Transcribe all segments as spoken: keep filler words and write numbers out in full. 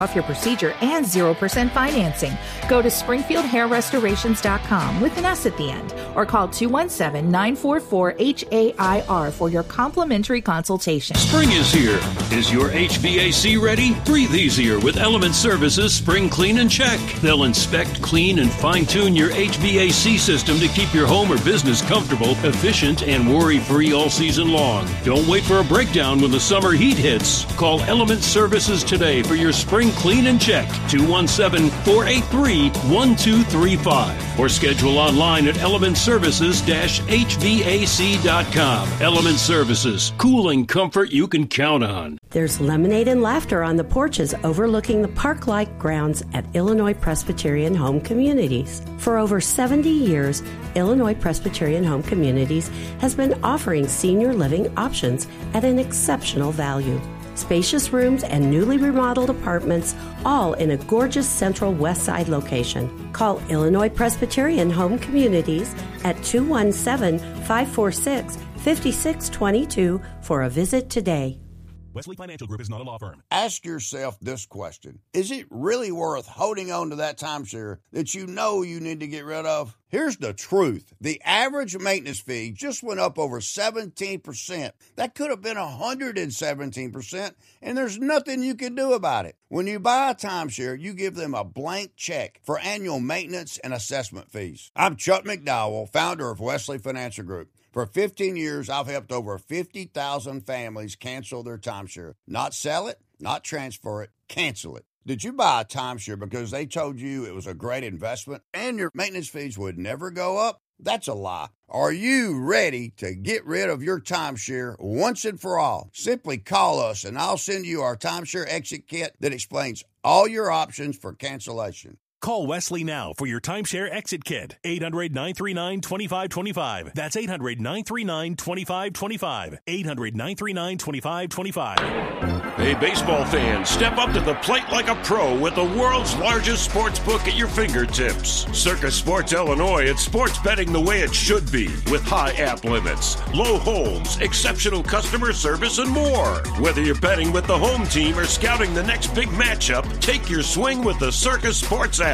off your procedure and zero percent financing. Go to springfield hair restorations dot com with an S at the end or call two one seven, nine four four, H A I R for your complimentary consultation. Spring is here. Is your H V A C ready? Breathe easier with Element Services Spring Clean and Check. They'll inspect, clean, and fine-tune your H V A C system to keep your home or business comfortable, efficient, and worry-free all season long. Don't wait for a breakdown when the summer heat hits. Call Element Services today for your Spring Clean and Check. two one seven, four eight three, one two three five or schedule online at element services dash h v a c dot com. Element Services, cooling comfort you can count on. There's lemonade and laughter on the porches overlooking the park-like grounds at Illinois Presbyterian Home Communities. For over seventy years, Illinois Presbyterian Home Communities has been offering senior living options at an exceptional value. Spacious rooms and newly remodeled apartments, all in a gorgeous central west side location. Call Illinois Presbyterian Home Communities at two one seven, five four six, five six two two for a visit today. Wesley Financial Group is not a law firm. Ask yourself this question. Is it really worth holding on to that timeshare that you know you need to get rid of? Here's the truth. The average maintenance fee just went up over seventeen percent. That could have been one hundred seventeen percent, and there's nothing you can do about it. When you buy a timeshare, you give them a blank check for annual maintenance and assessment fees. I'm Chuck McDowell, founder of Wesley Financial Group. For fifteen years, I've helped over fifty thousand families cancel their timeshare. Not sell it, not transfer it, cancel it. Did you buy a timeshare because they told you it was a great investment and your maintenance fees would never go up? That's a lie. Are you ready to get rid of your timeshare once and for all? Simply call us and I'll send you our timeshare exit kit that explains all your options for cancellation. Call Wesley now for your timeshare exit kit. eight hundred, nine three nine, two five two five. That's eight hundred, nine three nine, two five two five. eight hundred, nine three nine, two five two five. Hey, baseball fans, step up to the plate like a pro with the world's largest sports book at your fingertips. Circus Sports Illinois, it's sports betting the way it should be, with high app limits, low holds, exceptional customer service, and more. Whether you're betting with the home team or scouting the next big matchup, take your swing with the Circus Sports app.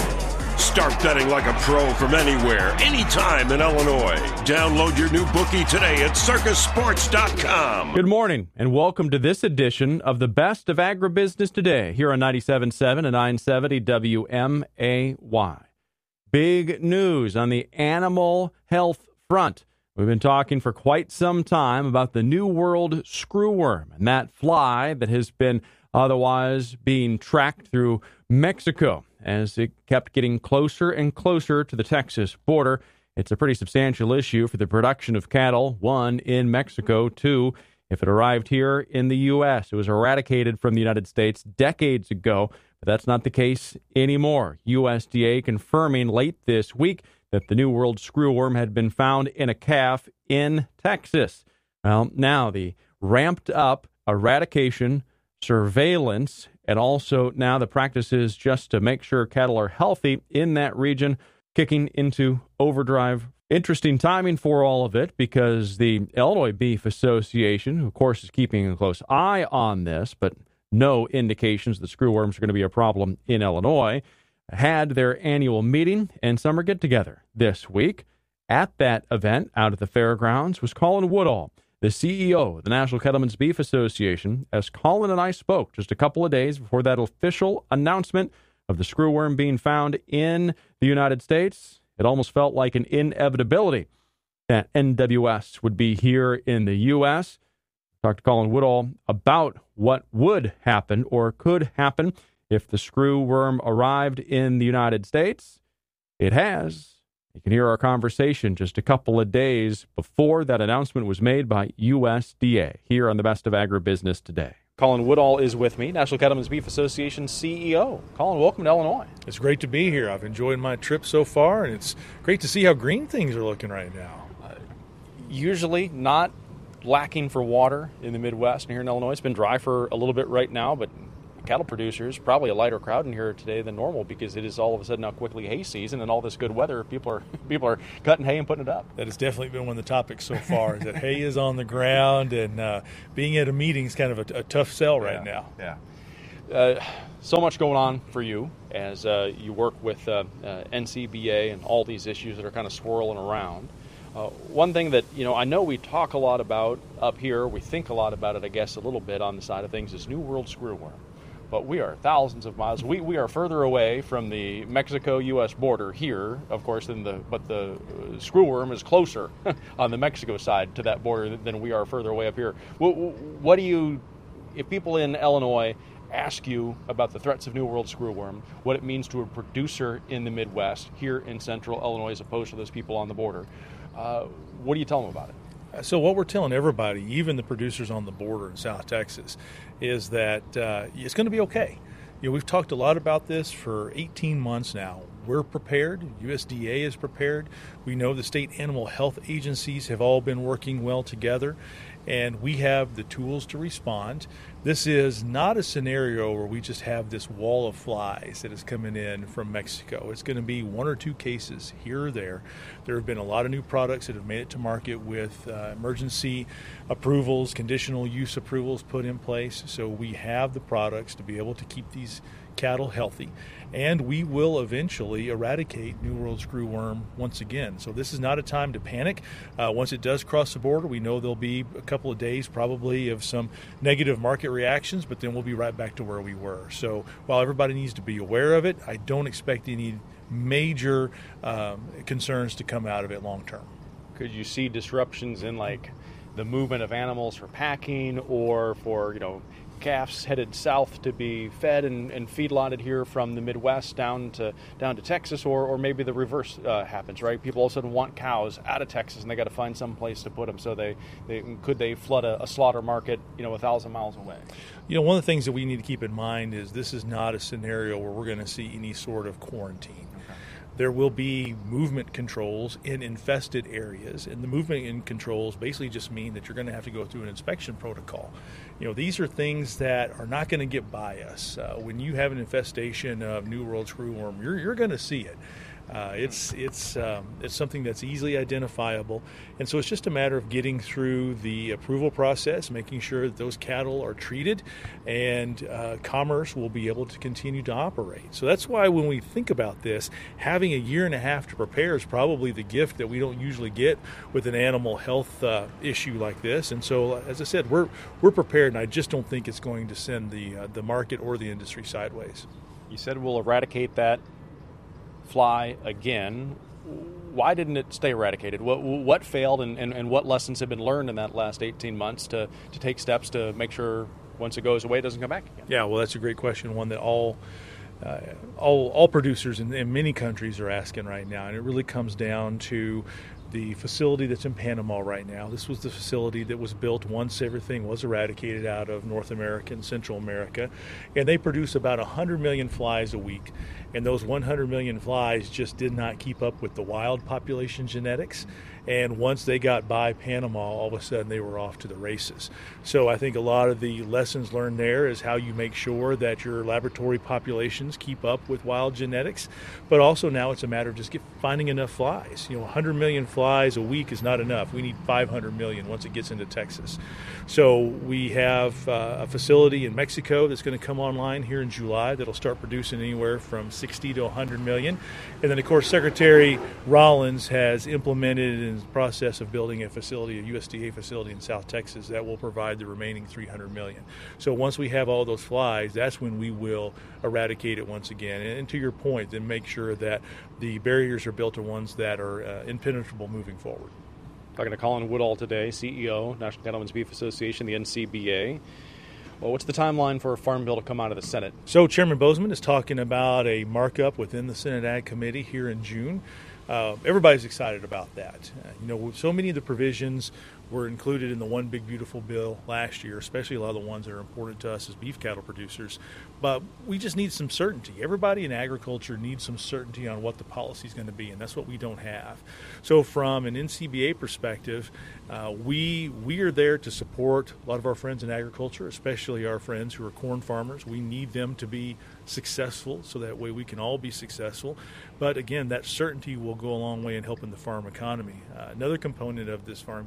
Start betting like a pro from anywhere, anytime in Illinois. Download your new bookie today at circus sports dot com. Good morning, and welcome to this edition of the Best of Agribusiness Today, here on ninety-seven point seven and nine seventy W M A Y. Big news on the animal health front. We've been talking for quite some time about the New World screwworm, and that fly that has been otherwise being tracked through Mexico as it kept getting closer and closer to the Texas border. It's a pretty substantial issue for the production of cattle, one, in Mexico, two, if it arrived here in the U S. It was eradicated from the United States decades ago, but that's not the case anymore. U S D A confirming late this week that the New World screwworm had been found in a calf in Texas. Well, now the ramped up eradication, surveillance, and also now the practices just to make sure cattle are healthy in that region, kicking into overdrive. Interesting timing for all of it because the Illinois Beef Association, of course, is keeping a close eye on this, but no indications that screwworms are going to be a problem in Illinois, had their annual meeting and summer get-together this week. At that event out at the fairgrounds was Colin Woodall, the C E O of the National Cattlemen's Beef Association, as Colin and I spoke just a couple of days before that official announcement of the screwworm being found in the United States. It almost felt like an inevitability that N W S would be here in the U S. Talked to Colin Woodall about what would happen or could happen if the screwworm arrived in the United States. It has. You can hear our conversation just a couple of days before that announcement was made by U S D A here on the Best of Agribusiness Today. Colin Woodall is with me, National Cattlemen's Beef Association C E O. Colin, welcome to Illinois. It's great to be here. I've enjoyed my trip so far, and it's great to see how green things are looking right now. Uh, usually not lacking for water in the Midwest and here in Illinois. It's been dry for a little bit right now, but cattle producers, probably a lighter crowd in here today than normal because it is all of a sudden now quickly hay season and all this good weather. People are people are cutting hay and putting it up. That has definitely been one of the topics so far, is that hay is on the ground, and uh, being at a meeting is kind of a, a tough sell right yeah, now. Yeah. Uh, so much going on for you as uh, you work with uh, uh, N C B A and all these issues that are kind of swirling around. Uh, one thing that, you know, I know we talk a lot about up here, we think a lot about it, I guess, a little bit on the side of things, is New World screwworm. But we are thousands of miles. We we are further away from the Mexico-U S border here, of course, than the but the uh, screwworm is closer on the Mexico side to that border than we are further away up here. What, what do you, if people in Illinois ask you about the threats of New World screwworm, what it means to a producer in the Midwest, here in central Illinois, as opposed to those people on the border, uh, what do you tell them about it? So what we're telling everybody, even the producers on the border in South Texas, is that uh, it's going to be okay. You know, we've talked a lot about this for eighteen months now. We're prepared. U S D A is prepared. We know the state animal health agencies have all been working well together, and we have the tools to respond. This is not a scenario where we just have this wall of flies that is coming in from Mexico. It's going to be one or two cases here or there. There have been a lot of new products that have made it to market with uh, emergency approvals, conditional use approvals put in place. So we have the products to be able to keep these cattle healthy, and we will eventually eradicate New World screwworm once again. So this is not a time to panic. Uh, once it does cross the border, we know there'll be a couple of days probably of some negative market reactions, but then we'll be right back to where we were. So while everybody needs to be aware of it, I don't expect any major um, concerns to come out of it long term. Could you see disruptions in like the movement of animals for packing, or for, you know, calves headed south to be fed and, and feedlotted here from the Midwest down to down to Texas, or, or maybe the reverse uh, happens, right? People all of a sudden want cows out of Texas, and they got to find some place to put them. So they, they could they flood a, a slaughter market, you know, a thousand miles away? You know, one of the things that we need to keep in mind is this is not a scenario where we're going to see any sort of quarantine. There will be movement controls in infested areas, and the movement and controls basically just mean that you're going to have to go through an inspection protocol. You know, these are things that are not going to get by us. Uh, when you have an infestation of New World screwworm, you're you're going to see it. Uh, it's it's um, it's something that's easily identifiable, and so it's just a matter of getting through the approval process, making sure that those cattle are treated, and uh, commerce will be able to continue to operate. So that's why when we think about this, having a year and a half to prepare is probably the gift that we don't usually get with an animal health uh, issue like this. And so, as I said, we're we're prepared, and I just don't think it's going to send the uh, the market or the industry sideways. You said we'll eradicate that fly again. Why didn't it stay eradicated? What what failed, and, and, and what lessons have been learned in that last eighteen months to, to take steps to make sure once it goes away it doesn't come back again? Yeah, well, that's a great question, one that all uh, all, all producers in, in many countries are asking right now, and it really comes down to the facility that's in Panama right now. This was the facility that was built once everything was eradicated out of North America and Central America, and they produce about one hundred million flies a week. And those one hundred million flies just did not keep up with the wild population genetics. And once they got by Panama, all of a sudden they were off to the races. So I think a lot of the lessons learned there is how you make sure that your laboratory populations keep up with wild genetics. But also now it's a matter of just get, finding enough flies. You know, one hundred million flies a week is not enough. We need five hundred million once it gets into Texas. So we have uh, a facility in Mexico that's going to come online here in July that'll start producing anywhere from sixty to one hundred million. And then, of course, Secretary Rollins has implemented in the process of building a facility, a U S D A facility in South Texas that will provide the remaining three hundred million. So once we have all those flies, that's when we will eradicate it once again. And, and to your point, then make sure that the barriers are built to ones that are uh, impenetrable moving forward. Talking to Colin Woodall today, C E O, National Cattlemen's Beef Association, the N C B A. Well, what's the timeline for a farm bill to come out of the Senate? So Chairman Bozeman is talking about a markup within the Senate Ag Committee here in June. Uh, everybody's excited about that. Uh, you know, so many of the provisions were included in the One Big Beautiful Bill last year, especially a lot of the ones that are important to us as beef cattle producers. But we just need some certainty. Everybody in agriculture needs some certainty on what the policy is going to be, and that's what we don't have. So from an N C B A perspective, uh, we we are there to support a lot of our friends in agriculture, especially our friends who are corn farmers. We need them to be successful so that way we can all be successful. But again, that certainty will go a long way in helping the farm economy. Uh, another component of this farm bill markup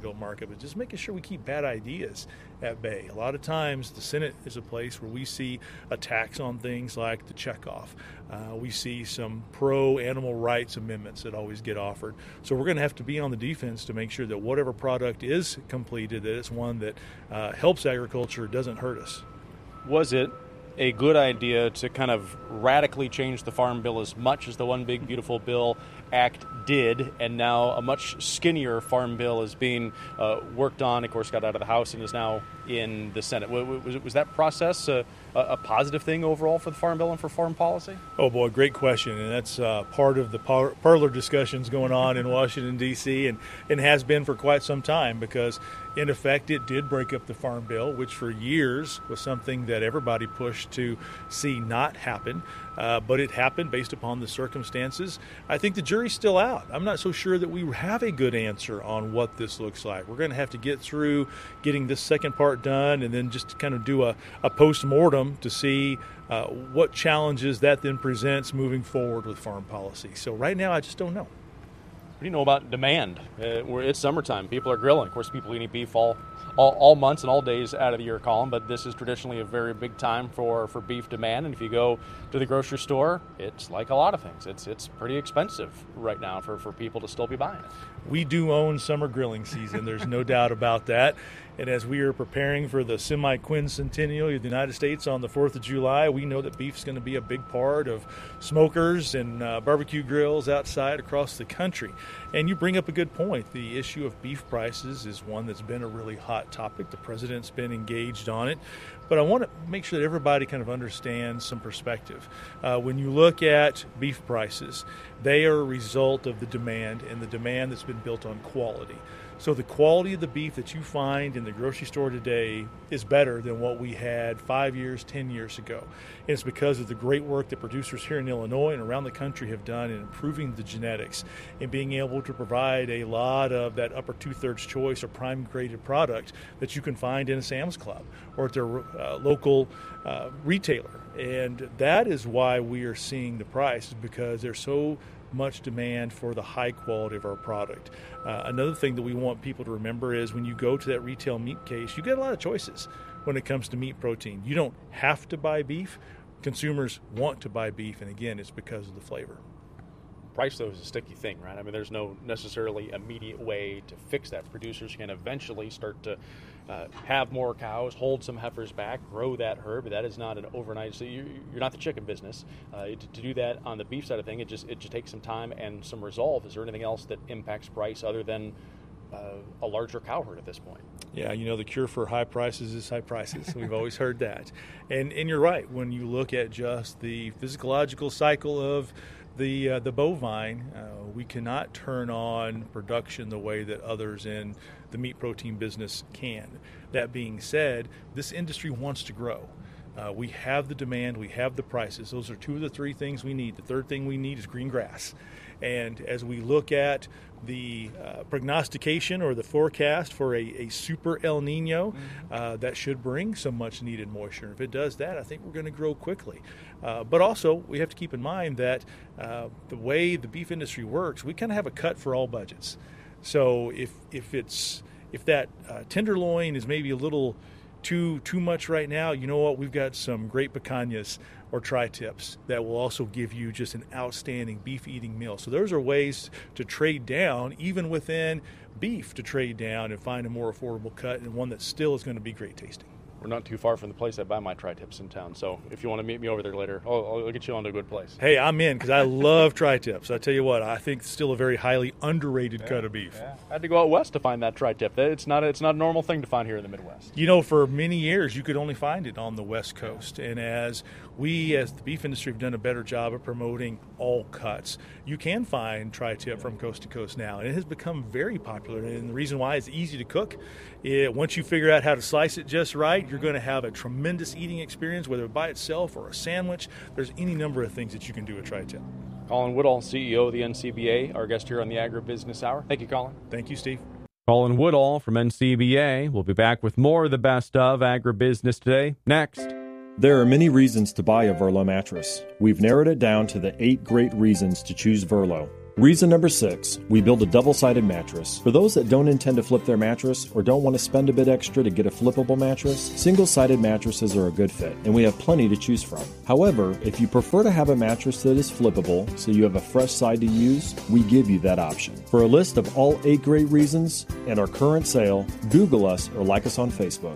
but just making sure we keep bad ideas at bay. A lot of times the Senate is a place where we see attacks on things like the checkoff. Uh, we see some pro-animal rights amendments that always get offered. So we're going to have to be on the defense to make sure that whatever product is completed, that it's one that uh, helps agriculture, doesn't hurt us. Was it a good idea to kind of radically change the Farm Bill as much as the One Big Beautiful Bill Act did, and now a much skinnier Farm Bill is being uh, worked on, of course got out of the House and is now in the Senate? Was, was that process a, a positive thing overall for the Farm Bill and for foreign policy? Oh boy, great question, and that's uh, part of the par- parlor discussions going on in Washington, D C, and, and has been for quite some time, because in effect it did break up the Farm Bill, which for years was something that everybody pushed to see not happen, uh, but it happened based upon the circumstances. I think the jury's still out. I'm not so sure that we have a good answer on what this looks like. We're going to have to get through getting this second part done and then just kind of do a, a post-mortem to see uh, what challenges that then presents moving forward with farm policy. So right now I just don't know. What do you know about demand? Uh, where it's summertime. People are grilling. Of course, people eat beef all, all all months and all days out of the year, Colin, but this is traditionally a very big time for, for beef demand. And if you go to the grocery store, it's like a lot of things. It's it's pretty expensive right now for, for people to still be buying it. We do own summer grilling season. There's no doubt about that. And as we are preparing for the semi-quincentennial of the United States on the fourth of July, we know that beef is going to be a big part of smokers and uh, barbecue grills outside across the country. And you bring up a good point. The issue of beef prices is one that's been a really hot topic. The president's been engaged on it. But I want to make sure that everybody kind of understands some perspective. Uh, when you look at beef prices, they are a result of the demand, and the demand that's been built on quality. So the quality of the beef that you find in the grocery store today is better than what we had five years, ten years ago. And it's because of the great work that producers here in Illinois and around the country have done in improving the genetics and being able to provide a lot of that upper two-thirds choice or prime graded product that you can find in a Sam's Club or at their uh, local uh, retailer. And that is why we are seeing the price, because there's so much demand for the high quality of our product. Uh, another thing that we want people to remember is when you go to that retail meat case, you get a lot of choices when it comes to meat protein. You don't have to buy beef. Consumers want to buy beef, and again, it's because of the flavor. Price, though, is a sticky thing, right? I mean, there's no necessarily immediate way to fix that. Producers can eventually start to uh, have more cows, hold some heifers back, grow that herd, but that is not an overnight. So you're, you're not the chicken business. Uh, to, to do that on the beef side of thing, it just it just takes some time and some resolve. Is there anything else that impacts price other than uh, a larger cow herd at this point? Yeah, you know, the cure for high prices is high prices. We've always heard that. And and you're right. When you look at just the physiological cycle of the uh, the bovine, uh, we cannot turn on production the way that others in the meat protein business can. That being said, this industry wants to grow. Uh, we have the demand, we have the prices. Those are two of the three things we need. The third thing we need is green grass. And as we look at the uh, prognostication or the forecast for a, a super El Nino, uh, that should bring some much needed moisture. If it does that, I think we're going to grow quickly. Uh, but also, we have to keep in mind that uh, the way the beef industry works, we kind of have a cut for all budgets. So if if it's if that uh, tenderloin is maybe a little too too much right now, you know what? We've got some great picanhas or tri-tips that will also give you just an outstanding beef-eating meal. So those are ways to trade down, even within beef, to trade down and find a more affordable cut and one that still is going to be great tasting. We're not too far from the place I buy my tri-tips in town, so if you want to meet me over there later, I'll, I'll get you on to a good place. Hey, I'm in, because I love tri-tips. I tell you what, I think it's still a very highly underrated yeah, cut of beef. Yeah. I had to go out west to find that tri-tip. It's not, it's not a normal thing to find here in the Midwest. You know, for many years, you could only find it on the West Coast. And as we, as the beef industry, have done a better job of promoting all cuts, you can find tri-tip from coast to coast now. And it has become very popular. And the reason why it's easy to cook, it, once you figure out how to slice it just right, you're going to have a tremendous eating experience, whether by itself or a sandwich. There's any number of things that you can do with tri-tip. Colin Woodall, C E O of the N C B A, our guest here on the Agribusiness Hour. Thank you, Colin. Thank you, Steve. Colin Woodall from N C B A. We'll be back with more of the best of Agribusiness Today next. There are many reasons to buy a Verlo mattress. We've narrowed it down to the eight great reasons to choose Verlo. Reason number six, we build a double-sided mattress. For those that don't intend to flip their mattress or don't want to spend a bit extra to get a flippable mattress, single-sided mattresses are a good fit, and we have plenty to choose from. However, if you prefer to have a mattress that is flippable so you have a fresh side to use, we give you that option. For a list of all eight great reasons and our current sale, Google us or like us on Facebook.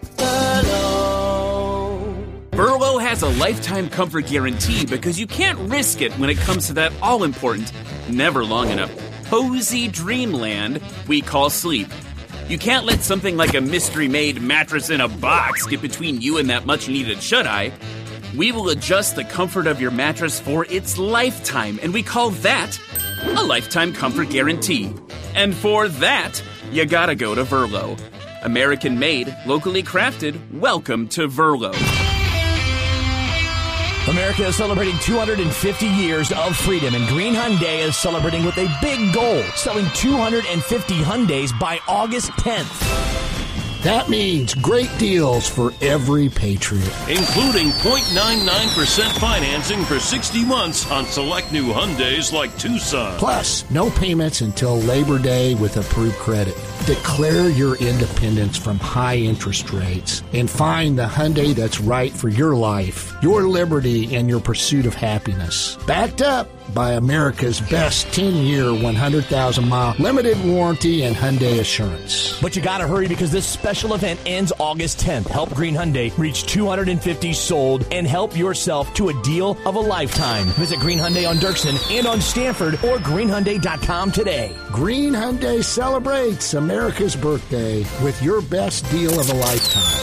Burlow has a lifetime comfort guarantee because you can't risk it when it comes to that all-important, never long enough, cozy dreamland we call sleep. You can't let something like a mystery-made mattress in a box get between you and that much-needed shut-eye. We will adjust the comfort of your mattress for its lifetime, and we call that a lifetime comfort guarantee. And for that, you gotta go to Verlo. American-made, locally crafted, welcome to Verlo. America is celebrating two hundred fifty years of freedom, and Green Hyundai is celebrating with a big goal, selling two hundred fifty Hyundais by August tenth. That means great deals for every Patriot. Including zero point nine nine percent financing for sixty months on select new Hyundais like Tucson. Plus, no payments until Labor Day with approved credit. Declare your independence from high interest rates and find the Hyundai that's right for your life, your liberty, and your pursuit of happiness. Backed up by America's best ten-year, one hundred thousand mile limited warranty and Hyundai Assurance. But you gotta hurry because this special event ends August tenth. Help Green Hyundai reach two hundred fifty sold and help yourself to a deal of a lifetime. Visit Green Hyundai on Dirksen and on Stanford or green hyundai dot com today. Green Hyundai celebrates America's birthday with your best deal of a lifetime.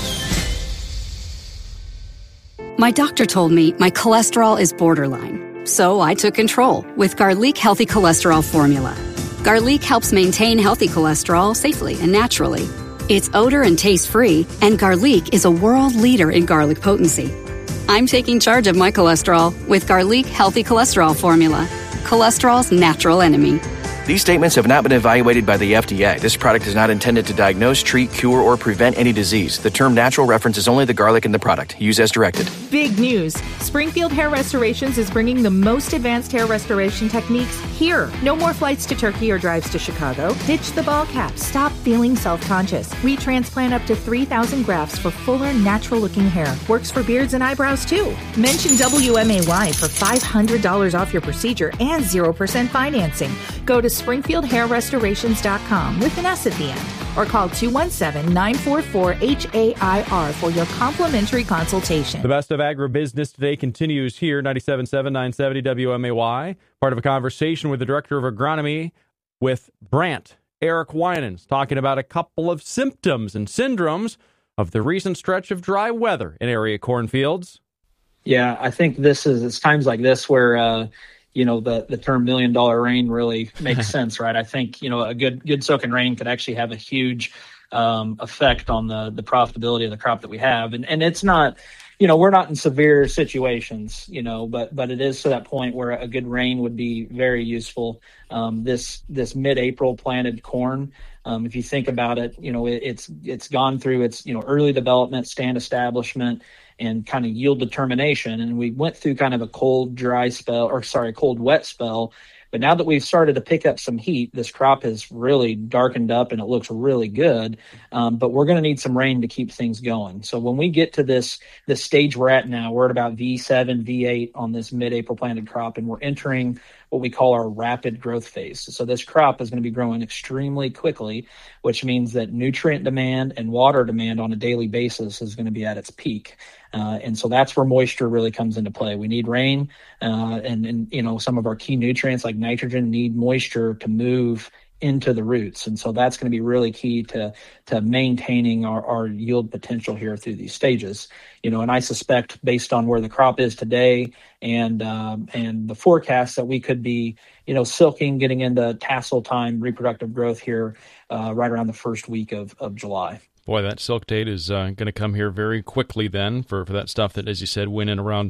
My doctor told me my cholesterol is borderline. So I took control with Garlic Healthy Cholesterol Formula. Garlic helps maintain healthy cholesterol safely and naturally. It's odor and taste-free, and Garlic is a world leader in garlic potency. I'm taking charge of my cholesterol with Garlic Healthy Cholesterol Formula, cholesterol's natural enemy. These statements have not been evaluated by the F D A. This product is not intended to diagnose, treat, cure, or prevent any disease. The term natural references only the garlic in the product. Use as directed. Big news. Springfield Hair Restorations is bringing the most advanced hair restoration techniques here. No more flights to Turkey or drives to Chicago. Ditch the ball cap. Stop feeling self-conscious. We transplant up to three thousand grafts for fuller, natural-looking hair. Works for beards and eyebrows, too. Mention W M A Y for five hundred dollars off your procedure and zero percent financing. Go to springfield hair restorations dot com with an S at the end, or call two one seven, nine four four, H A I R for your complimentary consultation. The best of agribusiness today continues here, ninety-seven point seven, nine seventy W M A Y. Part of a conversation with the Director of Agronomy with Brandt, Eric Winans, talking about a couple of symptoms and syndromes of the recent stretch of dry weather in area cornfields. Yeah, I think this is, it's times like this where, uh, you know, the, the term million dollar rain really makes sense, right? I think, you know, a good, good soaking rain could actually have a huge um, effect on the, the profitability of the crop that we have. And, and it's not, you know, we're not in severe situations, you know, but, but it is to that point where a good rain would be very useful. Um, this, this mid-April planted corn, um, if you think about it, you know, it, it's, it's gone through its, you know, early development, stand establishment, and kind of yield determination. And we went through kind of a cold, dry spell, or sorry, cold, wet spell. But now that we've started to pick up some heat, this crop has really darkened up and it looks really good. Um, but we're going to need some rain to keep things going. So when we get to this, this stage we're at now, we're at about V seven, V eight on this mid-April planted crop, and we're entering what we call our rapid growth phase. So this crop is going to be growing extremely quickly, which means that nutrient demand and water demand on a daily basis is going to be at its peak. Uh, and so that's where moisture really comes into play. We need rain, uh, and, and, you know, some of our key nutrients like nitrogen need moisture to move into the roots. And so that's going to be really key to, to maintaining our, our yield potential here through these stages. You know, and I suspect based on where the crop is today and, um, and the forecast that we could be, you know, silking, getting into tassel time, reproductive growth here, uh, right around the first week of, of July. Boy, that silk date is uh, going to come here very quickly then for, for that stuff that, as you said, went in around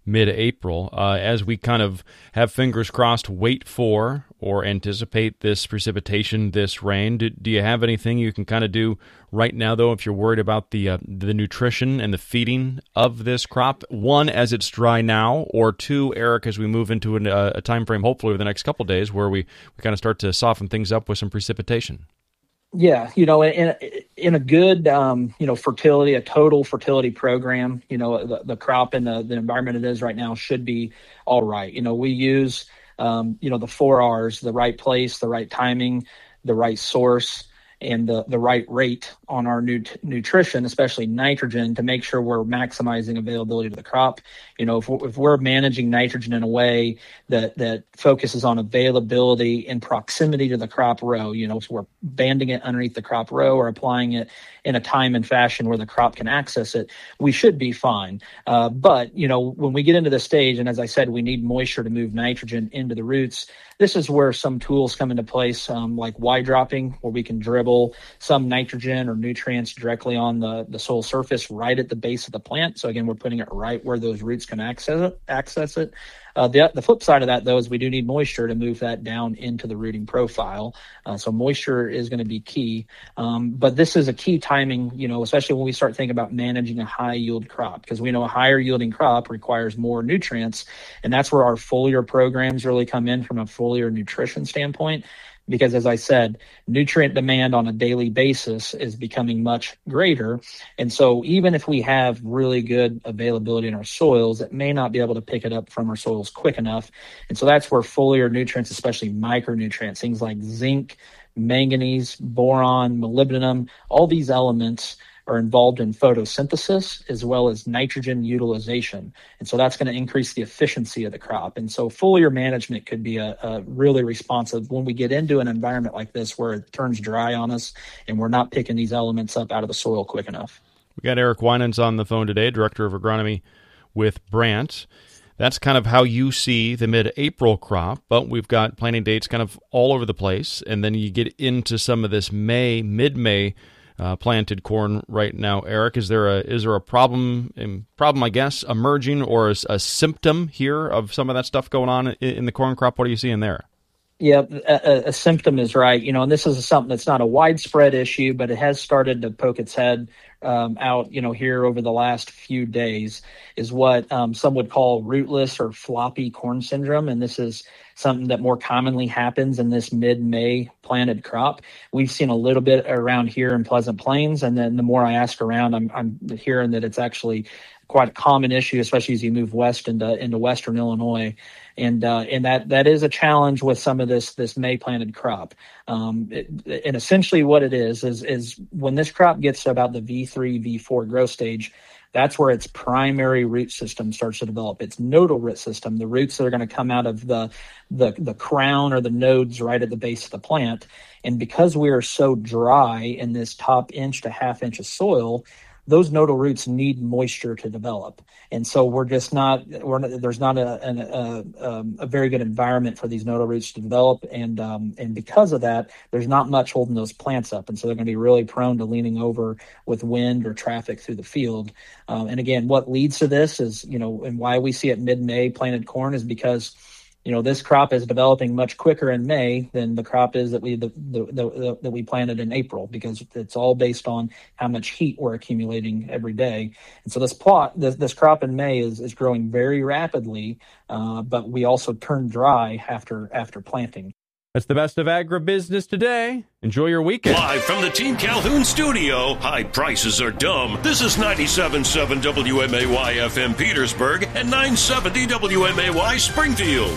mid-April. Uh, as we kind of have fingers crossed, wait for or anticipate this precipitation, this rain, do, do you have anything you can kind of do right now, though, if you're worried about the uh, the nutrition and the feeding of this crop? One, as it's dry now, or two, Eric, as we move into an, uh, a time frame, hopefully over the next couple of days, where we, we kind of start to soften things up with some precipitation? Yeah, you know, in in a good, um, you know, fertility, a total fertility program, you know, the, the crop and the, the environment it is right now should be all right. You know, we use, um, you know, the four R's, the right place, the right timing, the right source, and the, the right rate on our nut- nutrition, especially nitrogen, to make sure we're maximizing availability to the crop. You know, if we're, if we're managing nitrogen in a way that, that focuses on availability and proximity to the crop row, you know, so we're banding it underneath the crop row or applying it in a time and fashion where the crop can access it, we should be fine. Uh, but, you know, when we get into the stage, and as I said, we need moisture to move nitrogen into the roots, this is where some tools come into place, um, like Y dropping, where we can dribble some nitrogen or nutrients directly on the, the soil surface right at the base of the plant. So again, we're putting it right where those roots can access it. Access it. Uh, the, the flip side of that, though, is we do need moisture to move that down into the rooting profile. Uh, so moisture is going to be key. Um, but this is a key timing, you know, especially when we start thinking about managing a high yield crop, because we know a higher yielding crop requires more nutrients. And that's where our foliar programs really come in from a foliar nutrition standpoint. Because as I said, nutrient demand on a daily basis is becoming much greater. And so even if we have really good availability in our soils, it may not be able to pick it up from our soils quick enough. And so that's where foliar nutrients, especially micronutrients, things like zinc, manganese, boron, molybdenum, all these elements are involved in photosynthesis as well as nitrogen utilization. And so that's going to increase the efficiency of the crop. And so foliar management could be a, a really responsive when we get into an environment like this where it turns dry on us and we're not picking these elements up out of the soil quick enough. We got Eric Winans on the phone today, Director of Agronomy with Brandt. That's kind of how you see the mid-April crop, but we've got planting dates kind of all over the place. And then you get into some of this May, mid-May Uh, planted corn right now. Eric, is there a is there a problem, um, problem I guess, emerging, or a, a symptom here of some of that stuff going on in, in the corn crop? What are you seeing there? Yeah, a, a symptom is right. You know, and this is something that's not a widespread issue, but it has started to poke its head um, out, you know, here over the last few days, is what um, some would call rootless or floppy corn syndrome. And this is something that more commonly happens in this mid-May planted crop. We've seen a little bit around here in Pleasant Plains, and then the more I ask around, I'm, I'm hearing that it's actually quite a common issue, especially as you move west into into western Illinois, and uh, and that that is a challenge with some of this this May planted crop. Um, it, and essentially, what it is is is when this crop gets to about the V three, V four growth stage, that's where its primary root system starts to develop. Its nodal root system, the roots that are going to come out of the, the the crown or the nodes right at the base of the plant. And because we are so dry in this top inch to half inch of soil, those nodal roots need moisture to develop. And so we're just not, we're not there's not a, a, a, a very good environment for these nodal roots to develop. And um, and because of that, there's not much holding those plants up. And so they're going to be really prone to leaning over with wind or traffic through the field. Um, and again, what leads to this is, you know, and why we see it mid-May planted corn is because, you know, this crop is developing much quicker in May than the crop is that we the, the, the, that we planted in April, because it's all based on how much heat we're accumulating every day. And so this plot, this, this crop in May is, is growing very rapidly, uh, but we also turn dry after after planting. That's the best of agribusiness today. Enjoy your weekend. Live from the Team Calhoun studio, high prices are dumb. This is ninety-seven point seven W M A Y F M Petersburg and nine seventy W M A Y Springfield.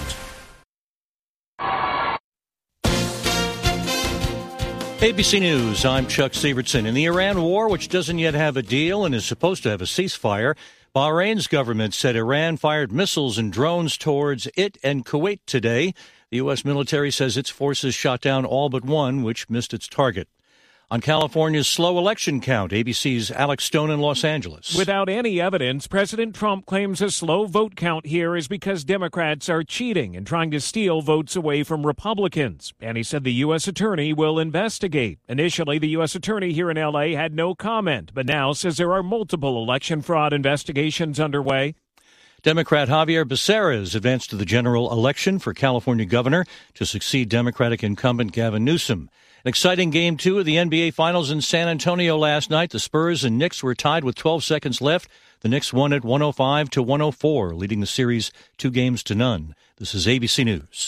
A B C News, I'm Chuck Sievertson. In the Iran war, which doesn't yet have a deal and is supposed to have a ceasefire, Bahrain's government said Iran fired missiles and drones towards it and Kuwait today. The U S military says its forces shot down all but one, which missed its target. On California's slow election count, A B C's Alex Stone in Los Angeles. Without any evidence, President Trump claims a slow vote count here is because Democrats are cheating and trying to steal votes away from Republicans. And he said the U S attorney will investigate. Initially, the U S attorney here in L A had no comment, but now says there are multiple election fraud investigations underway. Democrat Javier Becerra has advanced to the general election for California governor to succeed Democratic incumbent Gavin Newsom. An exciting game two of the N B A Finals in San Antonio last night. The Spurs and Knicks were tied with twelve seconds left. The Knicks won at one oh five to one oh four, leading the series two games to none. This is A B C News.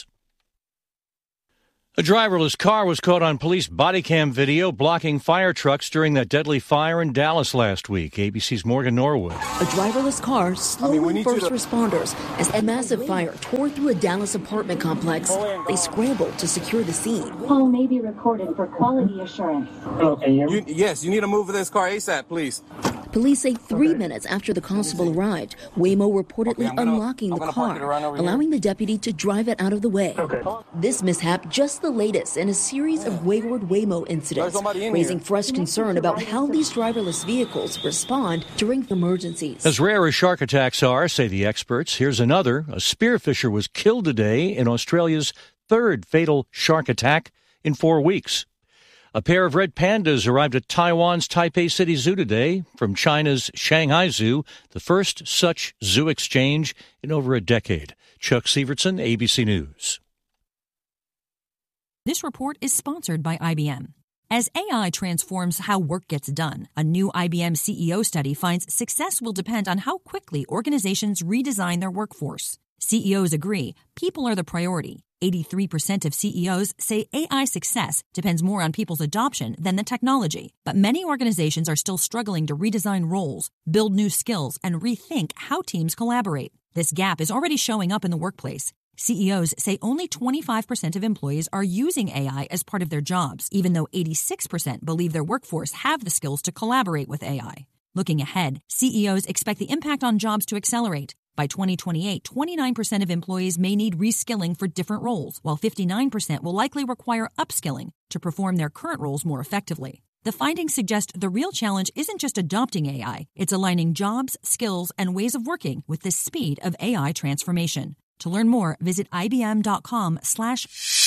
A driverless car was caught on police body cam video blocking fire trucks during that deadly fire in Dallas last week. A B C's Morgan Norwood. A driverless car slowing I mean, first to... responders as a massive fire tore through a Dallas apartment complex. They scrambled to secure the scene. Call may be recorded for quality assurance. Okay, you, yes, you need to move this car ASAP, please. Police say three okay. minutes after the constable arrived, Waymo reportedly okay, gonna, unlocking the car, allowing the deputy to drive it out of the way. Okay. This mishap just the latest in a series of wayward Waymo incidents, in raising here. fresh concern about how these driverless vehicles respond during emergencies. As rare as shark attacks are, say the experts, here's another. A spearfisher was killed today in Australia's third fatal shark attack in four weeks. A pair of red pandas arrived at Taiwan's Taipei City Zoo today from China's Shanghai Zoo, the first such zoo exchange in over a decade. Chuck Severson, A B C News. This report is sponsored by I B M. As A I transforms how work gets done, a new I B M C E O study finds success will depend on how quickly organizations redesign their workforce. C E Os agree people are the priority. eighty-three percent of C E Os say A I success depends more on people's adoption than the technology. But many organizations are still struggling to redesign roles, build new skills, and rethink how teams collaborate. This gap is already showing up in the workplace. C E Os say only twenty-five percent of employees are using A I as part of their jobs, even though eighty-six percent believe their workforce have the skills to collaborate with A I. Looking ahead, C E Os expect the impact on jobs to accelerate. By twenty twenty-eight, twenty-nine percent of employees may need reskilling for different roles, while fifty-nine percent will likely require upskilling to perform their current roles more effectively. The findings suggest the real challenge isn't just adopting A I, it's aligning jobs, skills, and ways of working with the speed of A I transformation. To learn more, visit ibm.com slash...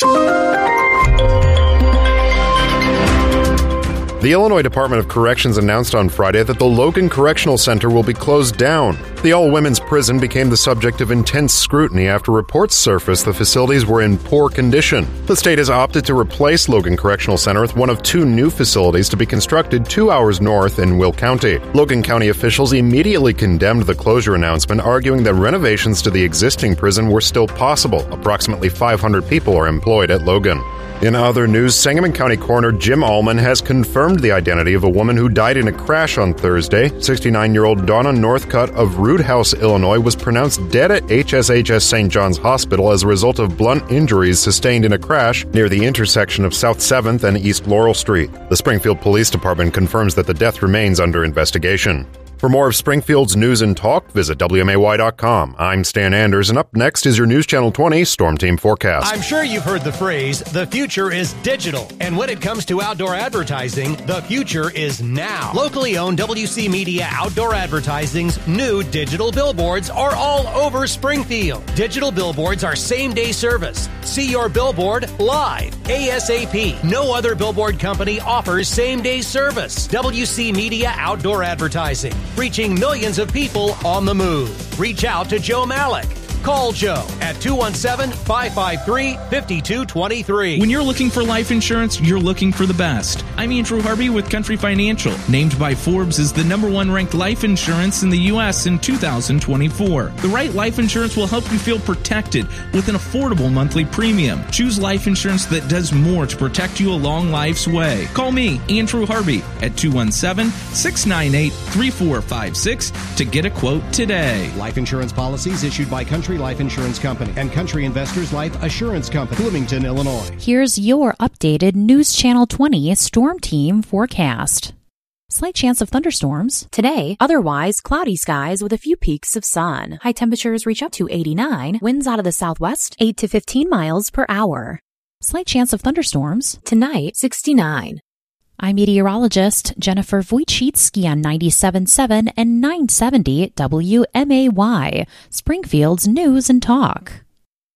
The Illinois Department of Corrections announced on Friday that the Logan Correctional Center will be closed down. The all-women's prison became the subject of intense scrutiny after reports surfaced the facilities were in poor condition. The state has opted to replace Logan Correctional Center with one of two new facilities to be constructed two hours north in Will County. Logan County officials immediately condemned the closure announcement, arguing that renovations to the existing prison were still possible. Approximately five hundred people are employed at Logan. In other news, Sangamon County Coroner Jim Allman has confirmed the identity of a woman who died in a crash on Thursday. sixty-nine-year-old Donna Northcutt of Root House, Illinois, was pronounced dead at H S H S Saint John's Hospital as a result of blunt injuries sustained in a crash near the intersection of South seventh and East Laurel Street. The Springfield Police Department confirms that the death remains under investigation. For more of Springfield's news and talk, visit W M A Y dot com. I'm Stan Anders, and up next is your News Channel twenty Storm Team forecast. I'm sure you've heard the phrase, the future is digital. And when it comes to outdoor advertising, the future is now. Locally owned W C Media Outdoor Advertising's new digital billboards are all over Springfield. Digital billboards are same-day service. See your billboard live, ASAP. No other billboard company offers same-day service. W C Media Outdoor Advertising, reaching millions of people on the move. Reach out to Joe Malik. Call Joe at two one seven, five five three, five two two three. When you're looking for life insurance, you're looking for the best. I'm Andrew Harvey with Country Financial, named by Forbes as the number one ranked life insurance in the U S in two thousand twenty-four. The right life insurance will help you feel protected with an affordable monthly premium. Choose life insurance that does more to protect you along life's way. Call me, Andrew Harvey, at two one seven, six nine eight, three four five six to get a quote today. Life insurance policies issued by Country Life Insurance Company and Country Investors Life Assurance Company, Bloomington, Illinois. Here's your updated News Channel twenty Storm Team forecast. Slight chance of thunderstorms. Today, otherwise cloudy skies with a few peaks of sun. High temperatures reach up to eighty-nine. Winds out of the southwest, eight to fifteen miles per hour. Slight chance of thunderstorms. Tonight, sixty-nine. I'm meteorologist Jennifer Wojcicki on ninety-seven point seven and nine seventy W M A Y, Springfield's News and Talk.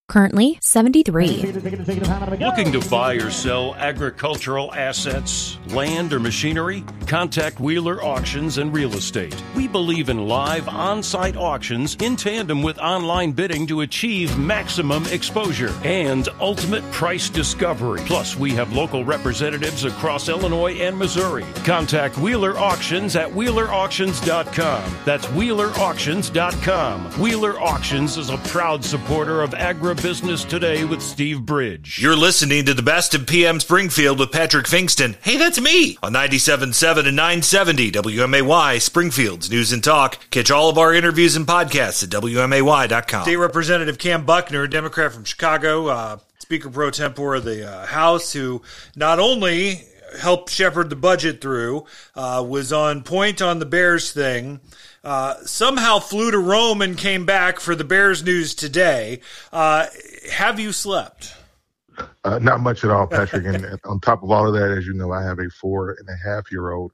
Currently seventy-three. Looking to buy or sell agricultural assets, land, or machinery? Contact Wheeler Auctions and Real Estate. We believe in live on-site auctions in tandem with online bidding to achieve maximum exposure and ultimate price discovery. Plus, we have local representatives across Illinois and Missouri. Contact Wheeler Auctions at wheeler auctions dot com. That's wheeler auctions dot com. Wheeler Auctions is a proud supporter of agribusiness today with Steve Bridge. You're listening to the Best of P M Springfield with Patrick Fingston. Hey, that's me on ninety-seven point seven and nine seventy W M A Y, Springfield's News and Talk. Catch all of our interviews and podcasts at W M A Y dot com. State Representative Cam Buckner, Democrat from Chicago, uh, Speaker Pro Tempore of the uh, House, who not only helped shepherd the budget through, uh, was on point on the Bears thing, Uh, somehow flew to Rome and came back for the Bears news today. Uh, have you slept? Uh, not much at all, Patrick. And on top of all of that, as you know, I have a four and a half year old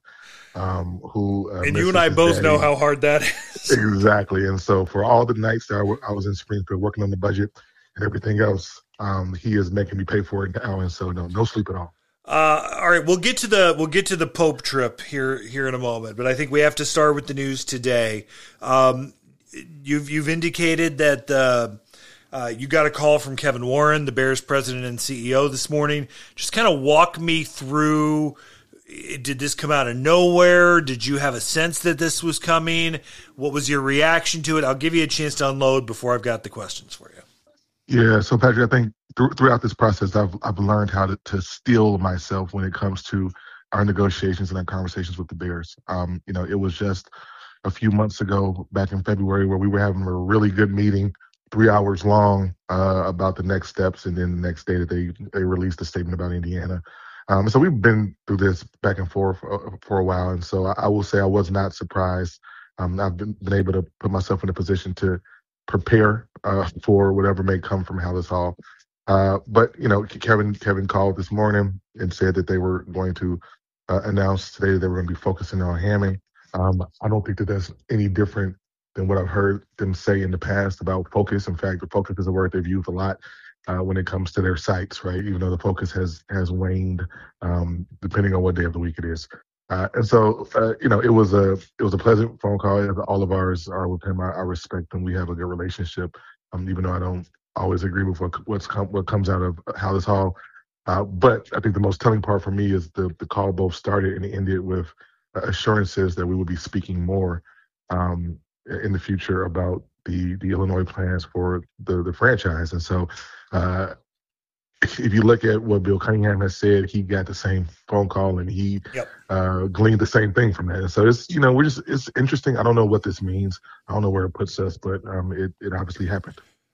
um, who. Uh, and you and I both daddy. know how hard that is. Exactly. And so for all the nights that I, w- I was in Springfield working on the budget and everything else, um, he is making me pay for it now. And so no, no sleep at all. Uh, all right, we'll get to the we'll get to the Pope trip here here in a moment, but I think we have to start with the news today. Um, you've you've indicated that uh, uh, you got a call from Kevin Warren, the Bears president and C E O, this morning. Just kind of walk me through. Did this come out of nowhere? Did you have a sense that this was coming? What was your reaction to it? I'll give you a chance to unload before I've got the questions for you. Yeah, so Patrick, I think th- throughout this process, I've I've learned how to, to steel myself when it comes to our negotiations and our conversations with the Bears. Um, you know, it was just a few months ago, back in February, where we were having a really good meeting, three hours long, uh, about the next steps, and then the next day that they they released a statement about Indiana. Um, so we've been through this back and forth for, for a while, and so I, I will say I was not surprised. Um, I've been, been able to put myself in a position to prepare uh, for whatever may come from Hallis Hall. Uh, but, you know, Kevin Kevin called this morning and said that they were going to uh, announce today that they were going to be focusing on Hammond. Um, I don't think that that's any different than what I've heard them say in the past about focus. In fact, the focus is a word they've used a lot uh, when it comes to their sites, right? Even though the focus has has waned, um, depending on what day of the week it is. Uh, and so, uh, you know, it was a it was a pleasant phone call. All of ours are with him. I, I respect him. We have a good relationship, um, even though I don't always agree with what what's com- what comes out of Hallis Hall. Uh, but I think the most telling part for me is the the call both started and ended with uh, assurances that we would be speaking more um, in the future about the the Illinois plans for the the franchise. And so, uh, if you look at what Bill Cunningham has said, he got the same phone call and he yep. uh, gleaned the same thing from that. And so it's, you know, we're just, it's interesting. I don't know what this means. I don't know where it puts us, but um, it, it obviously happened.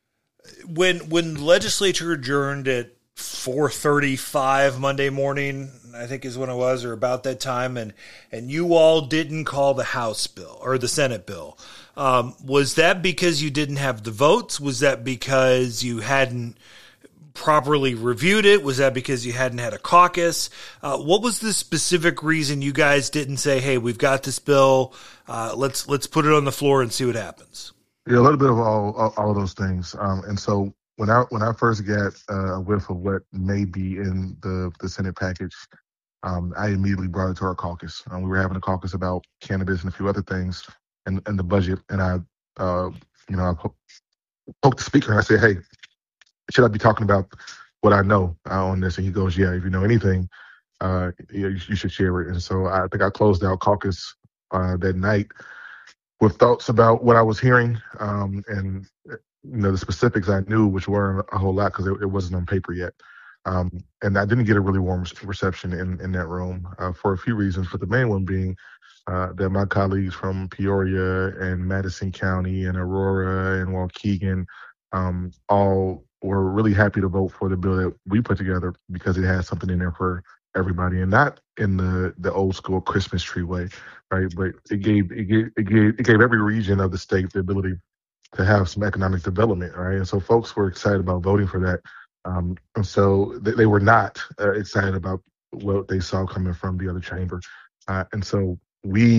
When, when the legislature adjourned at four thirty-five Monday morning, I think is when it was, or about that time, and, and you all didn't call the House bill or the Senate bill. Um, was that because you didn't have the votes? Was that because you hadn't properly reviewed it? Was that because you hadn't had a caucus? Uh, what was the specific reason you guys didn't say, "Hey, we've got this bill. Uh, let's let's put it on the floor and see what happens"? Yeah, a little bit of all all, all of those things. Um, and so when I when I first got uh, a whiff of what may be in the the Senate package, um, I immediately brought it to our caucus. Um, we were having a caucus about cannabis and a few other things, and, and the budget. And I, uh, you know, I po- poked the speaker and I said, "Hey, should I be talking about what I know uh, on this?" And he goes, "Yeah, if you know anything, uh, you, you should share it." And so I think I closed out caucus uh, that night with thoughts about what I was hearing, um, and you know the specifics I knew, which weren't a whole lot because it, it wasn't on paper yet. Um, and I didn't get a really warm reception in, in that room uh, for a few reasons, but the main one being uh, that my colleagues from Peoria and Madison County and Aurora and Waukegan um, all were really happy to vote for the bill that we put together because it had something in there for everybody, and not in the, the old school Christmas tree way, right? But it gave it gave it gave it gave every region of the state the ability to have some economic development, right? And so folks were excited about voting for that, um, and so they, they were not uh, excited about what they saw coming from the other chamber, uh, and so we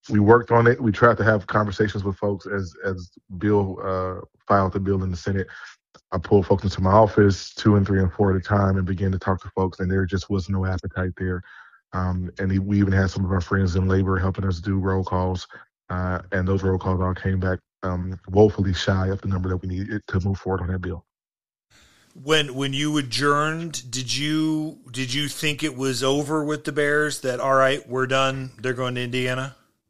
we worked on it. We tried to have conversations with folks as as Bill uh, filed the bill in the Senate. I pulled folks into my office, two and three and four at a time, and began to talk to folks, and there just was no appetite there. Um, and we even had some of our friends in labor helping us do roll calls, uh, and those roll calls all came back um, woefully shy of the number that we needed to move forward on that bill. When when you adjourned, did you did you think it was over with the Bears? That all right, we're done. They're going to Indiana.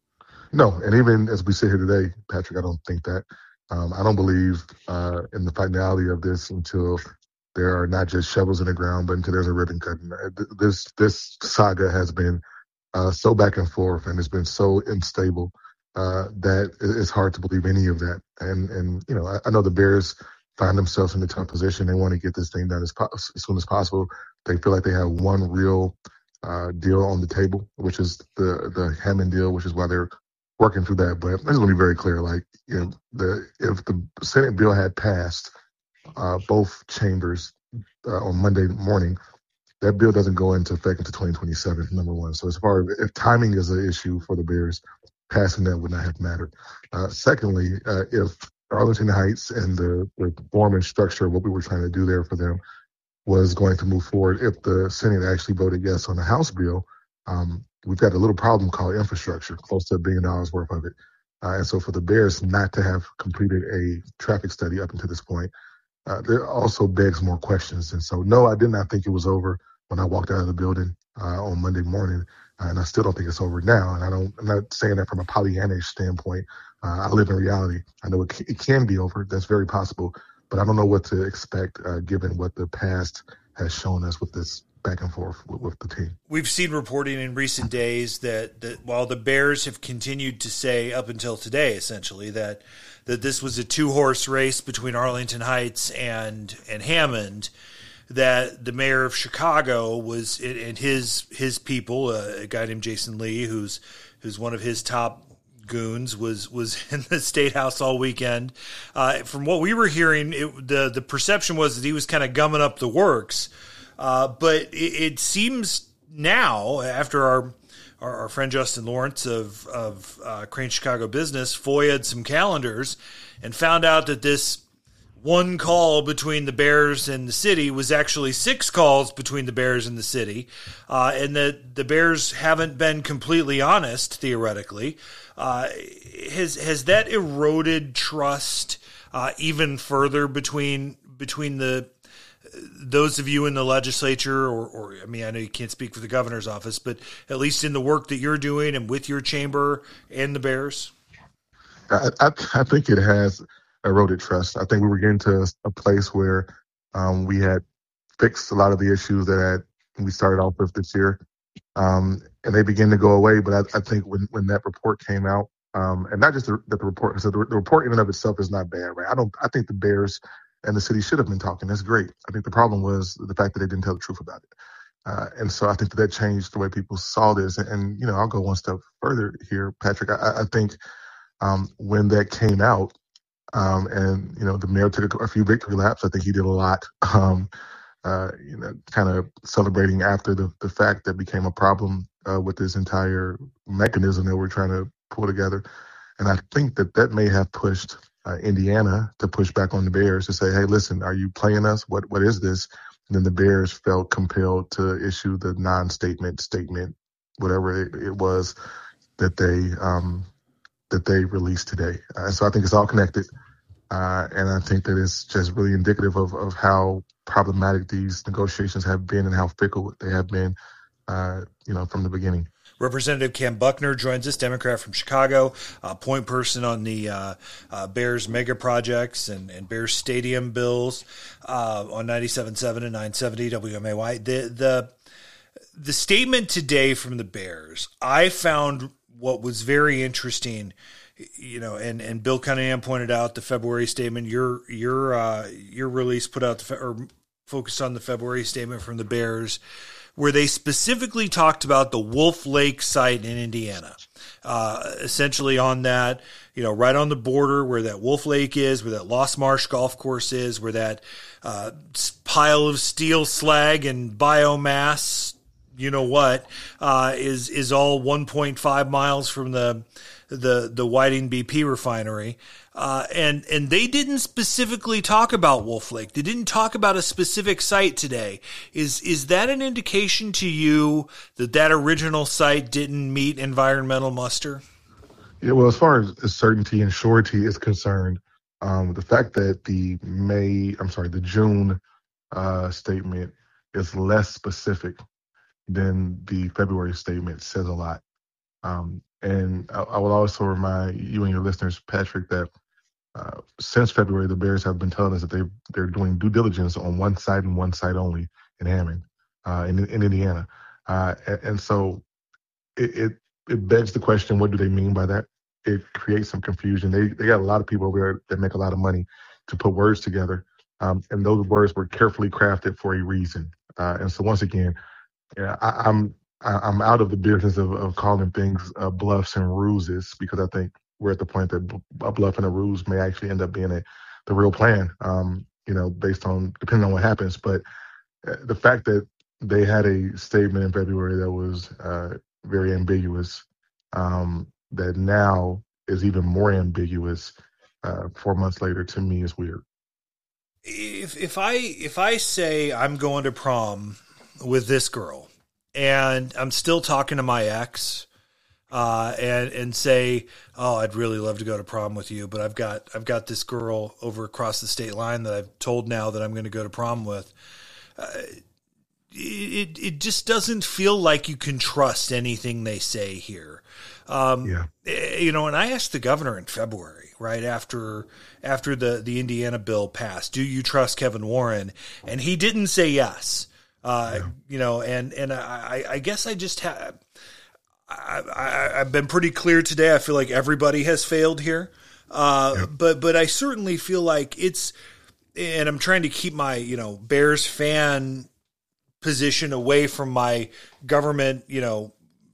No, and even as we sit here today, Patrick, I don't think that. Um, I don't believe uh, in the finality of this until there are not just shovels in the ground, but until there's a ribbon cutting. This this saga has been uh, so back and forth, and it's been so unstable uh, that it's hard to believe any of that. And and you know, I, I know the Bears find themselves in a tough position. They want to get this thing done as, po- as soon as possible. They feel like they have one real uh, deal on the table, which is the the Hammond deal, which is why they're working through that. But I'm just going to be very clear. Like, you know, the if the Senate bill had passed uh, both chambers uh, on Monday morning, that bill doesn't go into effect until twenty twenty-seven, number one. So as far as if timing is an issue for the Bears, passing that would not have mattered. Uh, secondly, uh, if Arlington Heights and the, the form and structure of what we were trying to do there for them was going to move forward, if the Senate actually voted yes on the House bill, um, we've got a little problem called infrastructure, close to a billion dollars worth of it. Uh, and so for the Bears not to have completed a traffic study up until this point, uh, there also begs more questions. And so, no, I did not think it was over when I walked out of the building uh, on Monday morning. Uh, and I still don't think it's over now. And I don't, I'm not saying that from a Pollyannish standpoint. Uh, I live in reality. I know it, c- it can be over. That's very possible. But I don't know what to expect uh, given what the past has shown us with this back and forth with, with the team. We've seen reporting in recent days that, that while the Bears have continued to say up until today, essentially, that that this was a two-horse race between Arlington Heights and and Hammond, that the mayor of Chicago was and his his people, uh, a guy named Jason Lee, who's who's one of his top goons, was was in the State House all weekend. Uh, from what we were hearing, it, the the perception was that he was kind of gumming up the works. Uh, but it, it seems now, after our our, our friend Justin Lawrence of of uh, Crane Chicago Business F O I A'd some calendars and found out that this one call between the Bears and the city was actually six calls between the Bears and the city, uh, and that the Bears haven't been completely honest, theoretically. Uh, has has that eroded trust uh, even further between between the those of you in the legislature, or, or I mean, I know you can't speak for the governor's office, but at least in the work that you're doing and with your chamber and the Bears? I, I, I think it has eroded trust. I think we were getting to a place where um, we had fixed a lot of the issues that we started off with this year, um, and they began to go away. But I, I think when, when that report came out, um, and not just the, that the report, so the, the report in and of itself is not bad, right? I don't. I think the Bears and the city should have been talking. That's great. I think the problem was the fact that they didn't tell the truth about it. Uh, and so I think that, that changed the way people saw this. And, and, you know, I'll go one step further here, Patrick. I, I think um, when that came out, um, and, you know, the mayor took a, a few victory laps, I think he did a lot, um, uh, you know, kind of celebrating after the, the fact that became a problem uh, with this entire mechanism that we're trying to pull together. And I think that that may have pushed Uh, Indiana to push back on the Bears to say, hey, listen, are you playing us? What What is this? And then the Bears felt compelled to issue the non-statement statement, whatever it, it was that they um, that they released today. Uh, so I think it's all connected. Uh, and I think that it's just really indicative of, of how problematic these negotiations have been and how fickle they have been, uh, you know, from the beginning. Representative Cam Buckner joins us, Democrat from Chicago, uh, point person on the uh, uh, Bears mega projects and, and Bears stadium bills uh, on ninety-seven point seven and nine seventy W M A Y. The, the, the statement today from the Bears, I found what was very interesting, you know, and, and Bill Cunningham pointed out the February statement. Your your uh, your release put out the or focused on the February statement from the Bears, where they specifically talked about the Wolf Lake site in Indiana, uh, essentially on that, you know, right on the border where that Wolf Lake is, where that Lost Marsh golf course is, where that uh, pile of steel slag and biomass you know what, uh, is is all one point five miles from the the the Whiting B P refinery, uh, and and they didn't specifically talk about Wolf Lake. They didn't talk about a specific site today. Is is that an indication to you that that original site didn't meet environmental muster? Yeah, well, as far as, as certainty and surety is concerned, um, the fact that the May, I'm sorry, the June uh, statement is less specific than the February statement says a lot. Um, and I, I will also remind you and your listeners, Patrick, that uh, since February, the Bears have been telling us that they they're doing due diligence on one site and one site only in Hammond, uh, in, in Indiana, uh, and, and so it, it it begs the question: what do they mean by that? It creates some confusion. They they got a lot of people over there that make a lot of money to put words together, um, and those words were carefully crafted for a reason. Uh, and so once again, yeah, I, I'm I, I'm out of the business of, of calling things uh, bluffs and ruses, because I think we're at the point that a bluff and a ruse may actually end up being a the real plan. Um, you know, based on depending on what happens. But uh, the fact that they had a statement in February that was uh, very ambiguous, um, that now is even more ambiguous uh, four months later, to me is weird. If if I if I say I'm going to prom with this girl, and I'm still talking to my ex, uh, and and say, oh, I'd really love to go to prom with you, but I've got I've got this girl over across the state line that I've told now that I'm going to go to prom with. Uh, it it just doesn't feel like you can trust anything they say here. Um, yeah. You know, and I asked the governor in February, right after after the, the Indiana bill passed, do you trust Kevin Warren? And he didn't say yes. Uh, yeah. You know, and and I, I guess I just have I, I, I've been pretty clear today. I feel like everybody has failed here, uh, yeah. but but I certainly feel like it's, and I'm trying to keep my you know Bears fan position away from my government, you know,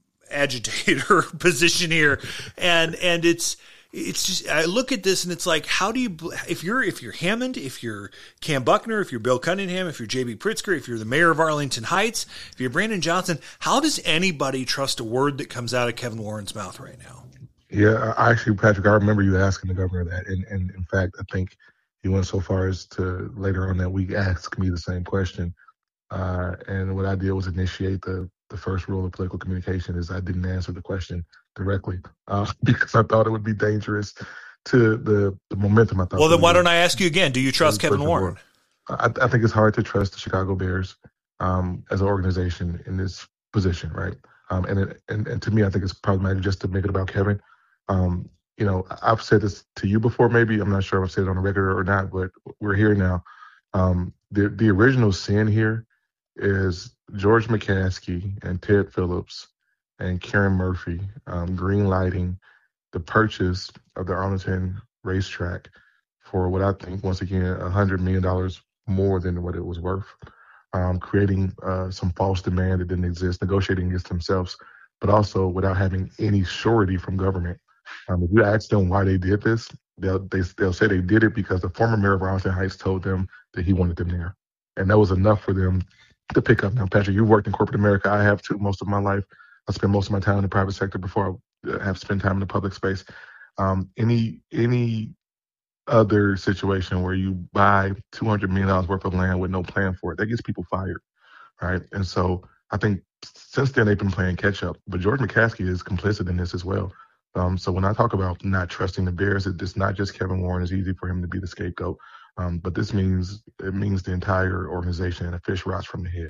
agitator position here. And, and it's, it's just, I look at this and it's like, how do you, if you're, if you're Hammond, if you're Cam Buckner, if you're Bill Cunningham, if you're J B Pritzker, if you're the mayor of Arlington Heights, if you're Brandon Johnson, how does anybody trust a word that comes out of Kevin Warren's mouth right now? Yeah, I actually, Patrick, I remember you asking the governor that. And, and in fact, I think he went so far as to later on that week ask me the same question. Uh, and what I did was initiate the, the first rule of political communication is I didn't answer the question directly uh, because I thought it would be dangerous to the, the momentum. I thought. Well, then why don't I ask you again? Do you trust Kevin Warren? I, I think it's hard to trust the Chicago Bears um, as an organization in this position, right? Um, and, it, and and to me, I think it's problematic just to make it about Kevin. Um, you know, I've said this to you before, maybe. I'm not sure if I've said it on a regular or not, but we're here now. Um, the the original sin here is George McCaskey and Ted Phillips and Karen Murphy um, greenlighting the purchase of the Arlington racetrack for what I think, once again, one hundred million dollars more than what it was worth, um, creating uh, some false demand that didn't exist, negotiating against themselves, but also without having any surety from government. Um, if you ask them why they did this, they'll, they, they'll say they did it because the former mayor of Arlington Heights told them that he wanted them there. And that was enough for them to pick up. Now, Patrick, you've worked in corporate America. I have too, most of my life. I spent most of my time in the private sector before I have spent time in the public space. Um, any any other situation where you buy two hundred million dollars worth of land with no plan for it, that gets people fired, right? And so I think since then they've been playing catch up. But George McCaskey is complicit in this as well. Um, so when I talk about not trusting the Bears, it's not just Kevin Warren. It's easy for him to be the scapegoat. Um, but this means it means the entire organization, and a fish rots from the head.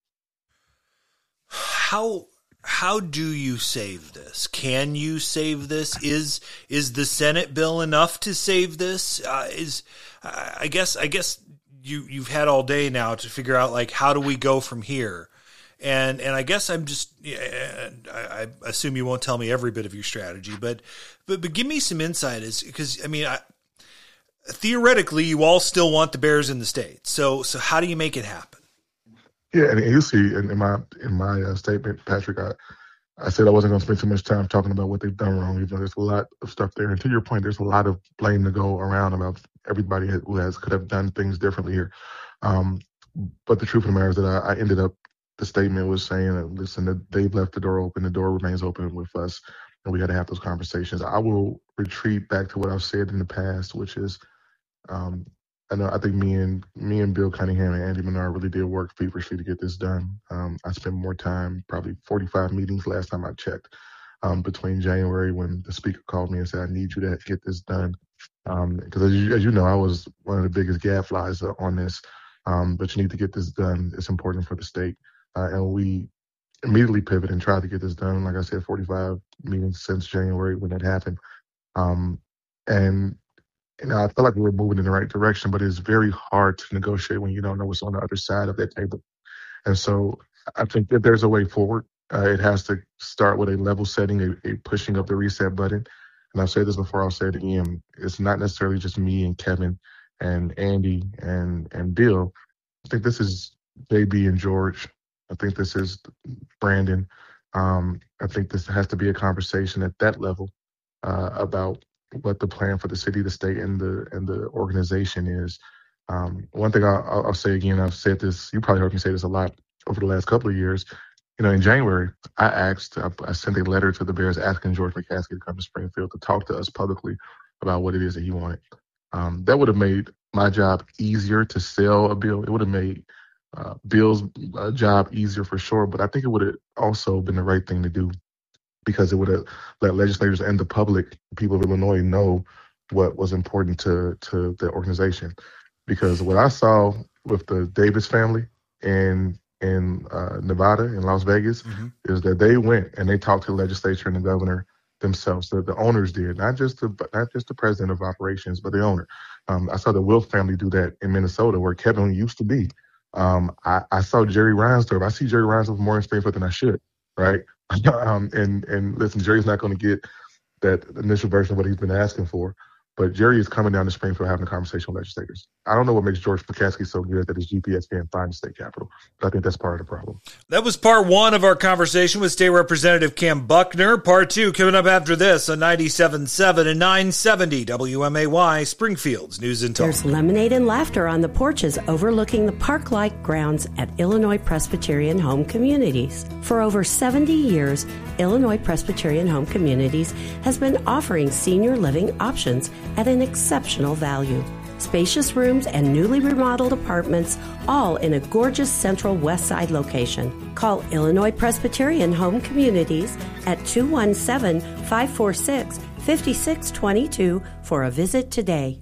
How how do you save this? Can you save this? Is is the Senate bill enough to save this? Uh, is I guess I guess you you've had all day now to figure out like how do we go from here? And and I guess I'm just I, I assume you won't tell me every bit of your strategy, but but but give me some insight, is because I mean I. Theoretically, you all still want the Bears in the state. So, so how do you make it happen? Yeah, and you see in, in my in my uh, statement, Patrick, I, I said I wasn't going to spend too much time talking about what they've done wrong, even though there's a lot of stuff there. And to your point, there's a lot of blame to go around about everybody who has could have done things differently here. Um, but the truth of the matter is that I, I ended up the statement was saying that, listen, that they've left the door open, the door remains open with us, and we got to have those conversations. I will retreat back to what I've said in the past, which is, um, I know I think me and me and Bill Cunningham and Andy Menard really did work feverishly to get this done. Um, I spent more time, probably forty-five meetings last time I checked, um, between January when the speaker called me and said, I need you to get this done. Because um, as, you, as you know, I was one of the biggest gadflies on this, um, but you need to get this done. It's important for the state. Uh, and we immediately pivoted and tried to get this done. Like I said, forty-five meetings since January when that happened. Um, and you know, I feel like we were moving in the right direction, but it's very hard to negotiate when you don't know what's on the other side of that table. And so I think that there's a way forward. Uh, it has to start with a level setting, a, a pushing of the reset button. And I've said this before, I'll say it again. It's not necessarily just me and Kevin and Andy and, and Bill. I think this is J B and George. I think this is Brandon. Um, I think this has to be a conversation at that level uh, about what the plan for the city, the state, and the and the organization is. Um, one thing I'll, I'll say again, I've said this, you probably heard me say this a lot over the last couple of years. You know, in January, I asked, I, I sent a letter to the Bears asking George McCaskey to come to Springfield to talk to us publicly about what it is that he wanted. Um, that would have made my job easier to sell a bill. It would have made Uh, Bill's uh, job easier for sure, but I think it would have also been the right thing to do because it would have let legislators and the public, people of Illinois, know what was important to to the organization. Because what I saw with the Davis family in in uh, Nevada, in Las Vegas, mm-hmm. is that they went and they talked to the legislature and the governor themselves. The, the owners did, not just the not just the president of operations, but the owner. Um, I saw the Wilf family do that in Minnesota, where Kevin used to be. Um, I, I saw Jerry Reinsdorf. I see Jerry Reinsdorf more in Springfield than I should, right? um, and and listen, Jerry's not going to get that initial version of what he's been asking for, but Jerry is coming down to Springfield having a conversation with legislators. I don't know what makes George McCaskey so good that his G P S can't find the state capitol, but I think that's part of the problem. That was part one of our conversation with State Representative Cam Buckner. Part two coming up after this on ninety-seven point seven and nine seventy W M A Y, Springfield's News and Talk. There's lemonade and laughter on the porches overlooking the park-like grounds at Illinois Presbyterian Home Communities. For over seventy years, Illinois Presbyterian Home Communities has been offering senior living options at an exceptional value. Spacious rooms and newly remodeled apartments, all in a gorgeous central west side location. Call Illinois Presbyterian Home Communities at two one seven, five four six, five six two two for a visit today.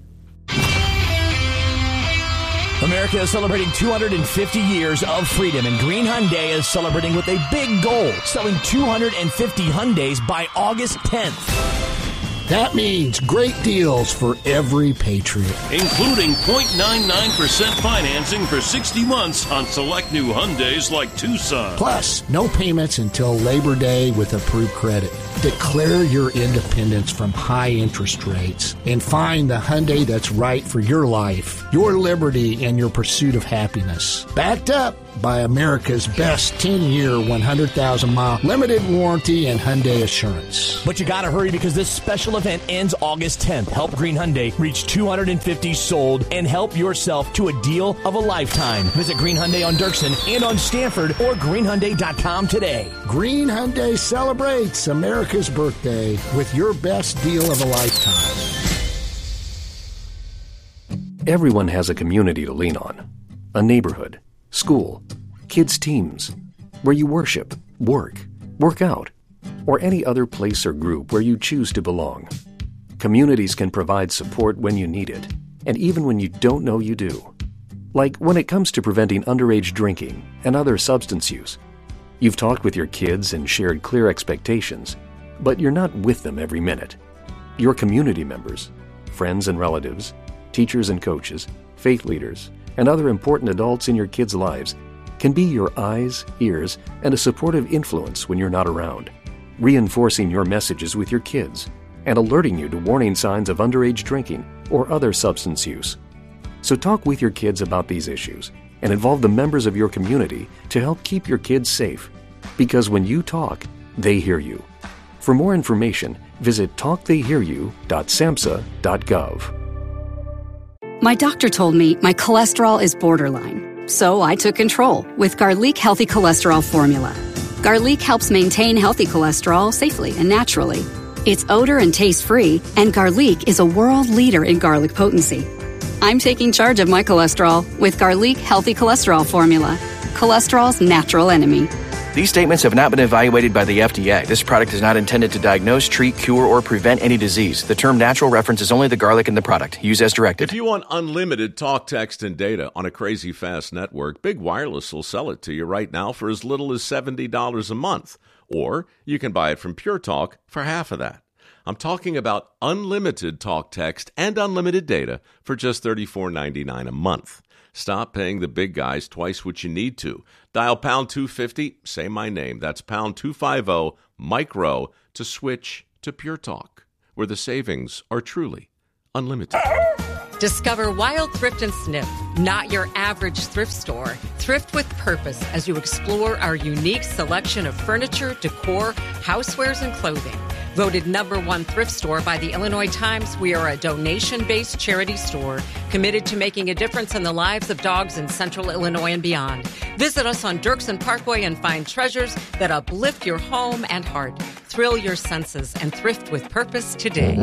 America is celebrating two hundred fifty years of freedom, and Green Hyundai is celebrating with a big goal, selling two hundred fifty Hyundais by August tenth. That means great deals for every patriot. Including zero point nine nine percent financing for sixty months on select new Hyundais like Tucson. Plus, no payments until Labor Day with approved credit. Declare your independence from high interest rates and find the Hyundai that's right for your life, your liberty, and your pursuit of happiness. Backed up by America's best ten-year, one hundred thousand mile limited warranty and Hyundai Assurance. But you gotta hurry because this special event ends August tenth. Help Green Hyundai reach two hundred fifty sold and help yourself to a deal of a lifetime. Visit Green Hyundai on Dirksen and on Stanford or green hyundai dot com today. Green Hyundai celebrates America's birthday with your best deal of a lifetime. Everyone has a community to lean on. A neighborhood, school, kids' teams, where you worship, work, work out, or any other place or group where you choose to belong. Communities can provide support when you need it, and even when you don't know you do. Like when it comes to preventing underage drinking and other substance use. You've talked with your kids and shared clear expectations, but you're not with them every minute. Your community members, friends and relatives, teachers and coaches, faith leaders, and other important adults in your kids' lives can be your eyes, ears, and a supportive influence when you're not around, reinforcing your messages with your kids and alerting you to warning signs of underage drinking or other substance use. So talk with your kids about these issues and involve the members of your community to help keep your kids safe. Because when you talk, they hear you. For more information, visit talk they hear you dot samhsa dot gov. My doctor told me my cholesterol is borderline. So I took control with Garlic Healthy Cholesterol Formula. Garlic helps maintain healthy cholesterol safely and naturally. It's odor and taste-free, and Garlic is a world leader in garlic potency. I'm taking charge of my cholesterol with Garlic Healthy Cholesterol Formula, cholesterol's natural enemy. These statements have not been evaluated by the F D A. This product is not intended to diagnose, treat, cure, or prevent any disease. The term natural references only the garlic in the product. Use as directed. If you want unlimited talk, text, and data on a crazy fast network, Big Wireless will sell it to you right now for as little as seventy dollars a month. Or you can buy it from Pure Talk for half of that. I'm talking about unlimited talk, text, and unlimited data for just thirty-four ninety-nine a month. Stop paying the big guys twice what you need to. Dial pound two fifty, say my name. That's pound two fifty, micro, to switch to Pure Talk, where the savings are truly unlimited. Discover Wild Thrift and Sniff, not your average thrift store. Thrift with purpose as you explore our unique selection of furniture, decor, housewares, and clothing. Voted number one thrift store by the Illinois Times, we are a donation-based charity store committed to making a difference in the lives of dogs in central Illinois and beyond. Visit us on Dirksen Parkway and find treasures that uplift your home and heart. Thrill your senses and thrift with purpose today.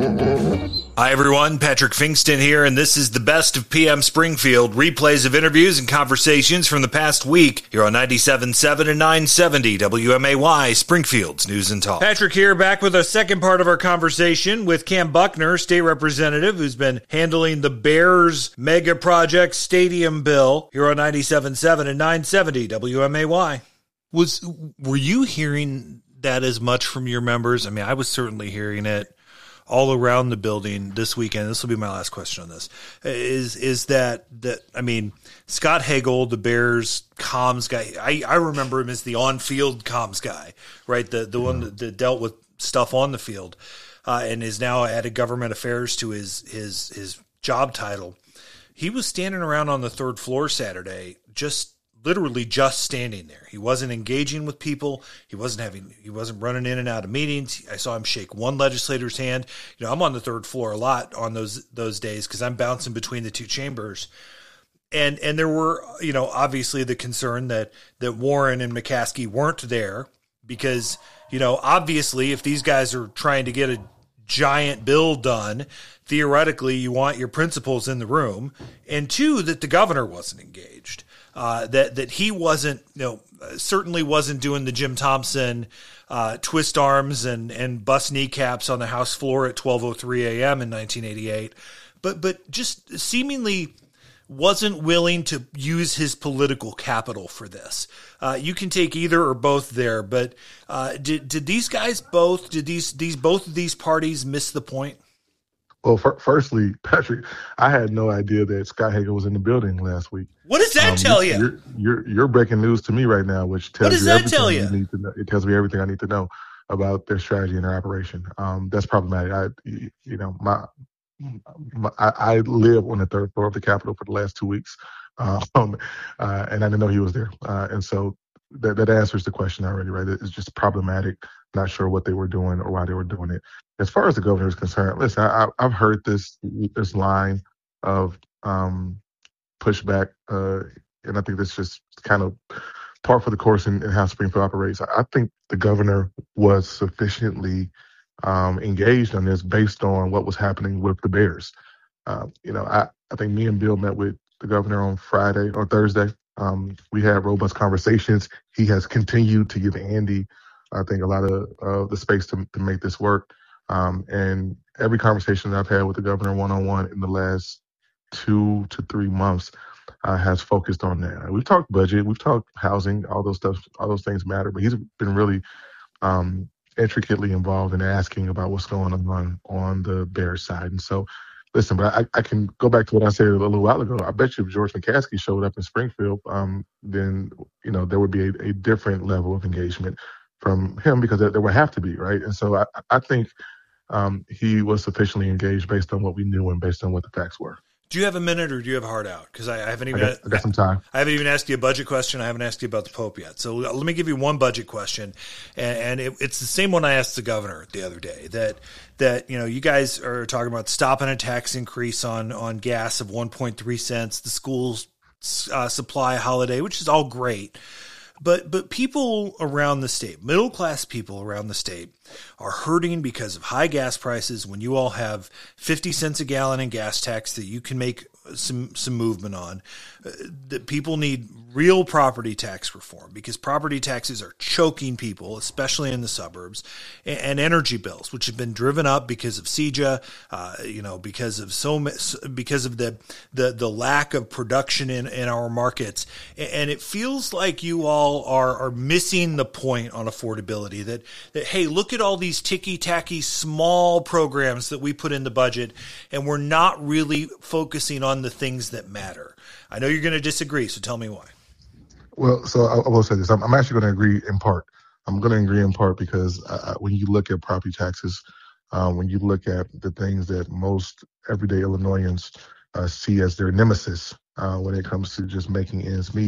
Hi, everyone. Patrick Fingston here, and this is the Best of P M Springfield, replays of interviews and conversations from the past week here on ninety-seven point seven and nine seventy W M A Y, Springfield's News and Talk. Patrick here, back with a second part of our conversation with Cam Buckner, state representative, who's been handling the Bears mega project stadium bill here on ninety-seven point seven and nine seventy W M A Y. Was were you hearing that as much from your members? I mean, I was certainly hearing it all around the building this weekend. This will be my last question on this. Is is that that I mean, Scott Hagel, the Bears comms guy. I, I remember him as the on-field comms guy, right? The the one that, that dealt with stuff on the field, uh, and is now added government affairs to his his his job title. He was standing around on the third floor Saturday, just literally just standing there. He wasn't engaging with people. He wasn't having, he wasn't running in and out of meetings. I saw him shake one legislator's hand. You know, I'm on the third floor a lot on those, those days because I'm bouncing between the two chambers. And, and there were, you know, obviously the concern that, that Warren and McCaskey weren't there because, you know, obviously if these guys are trying to get a giant bill done, theoretically you want your principals in the room, and two, that the governor wasn't engaged. Uh, that that he wasn't, you know, certainly wasn't doing the Jim Thompson uh, twist arms and and bust kneecaps on the House floor at twelve oh three a.m. in nineteen eighty-eight, but but just seemingly wasn't willing to use his political capital for this. Uh, you can take either or both there, but uh, did did these guys both did these these both of these parties miss the point? Well, for, firstly, Patrick, I had no idea that Scott Hagel was in the building last week. What does that um, tell you? You're, you're you're breaking news to me right now, which tells what does you that everything tell you? you need to know. It tells me everything I need to know about their strategy and their operation. Um, that's problematic. I, you know, my, my I, I live on the third floor of the Capitol for the last two weeks, um, uh, and I didn't know he was there. Uh, and so that that answers the question already, right? It's just problematic. Not sure what they were doing or why they were doing it. As far as the governor is concerned, listen, I, I've heard this this line of um, pushback, uh, and I think that's just kind of par for the course in, in how Springfield operates. I think the governor was sufficiently um, engaged on this based on what was happening with the Bears. Uh, you know, I, I think me and Bill met with the governor on Friday or Thursday. Um, we had robust conversations. He has continued to give Andy, I think, a lot of uh, the space to, to make this work. Um, and every conversation that I've had with the governor one-on-one in the last two to three months uh, has focused on that. We've talked budget, we've talked housing, all those stuff, all those things matter. But he's been really um, intricately involved in asking about what's going on on the Bears side. And so, listen, but I, I can go back to what I said a little while ago. I bet you if George McCaskey showed up in Springfield, um, then you know there would be a, a different level of engagement from him because there, there would have to be, right? And so I, I think um, he was sufficiently engaged based on what we knew and based on what the facts were. Do you have a minute or do you have a hard out? Because I, I haven't even I got, I got some time. I haven't even asked you a budget question. I haven't asked you about the Pope yet. So let me give you one budget question, and, and it, it's the same one I asked the governor the other day. That that you know you guys are talking about stopping a tax increase on on gas of one point three cents. The schools uh, supply holiday, which is all great. But but people around the state, middle class people around the state, are hurting because of high gas prices. When you all have fifty cents a gallon in gas tax that you can make some some movement on, uh, that people need real property tax reform, because property taxes are choking people, especially in the suburbs, and, and energy bills, which have been driven up because of C J A, uh, you know, because of so because of the the the lack of production in, in our markets, and it feels like you all are are missing the point on affordability. That that hey, look at all these ticky tacky small programs that we put in the budget, and we're not really focusing on the things that matter. I know you're going to disagree, so tell me why. Well, so I, I will say this. I'm, I'm actually going to agree in part. I'm going to agree in part because uh, when you look at property taxes, uh, when you look at the things that most everyday Illinoisans uh, see as their nemesis uh, when it comes to just making ends meet,